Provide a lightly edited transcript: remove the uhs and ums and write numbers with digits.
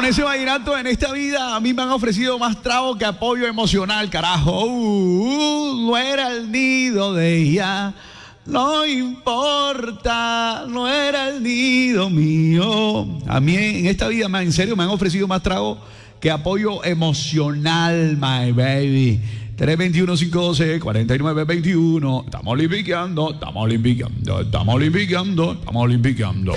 con ese vallenato. En esta vida a mí me han ofrecido más trago que apoyo emocional, carajo. No era el nido de ella, no importa, no era el nido mío. A mí en esta vida, en serio, me han ofrecido más trago que apoyo emocional, my baby. 321-512-4921. Estamos limpiando, estamos limpiando, estamos limpiando, estamos limpiando.